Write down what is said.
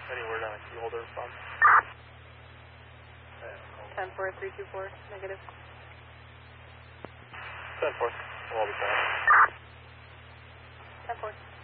Any word on a key holder response? 10-4, 324, negative. 10-4. We'll all be fine. 10-4.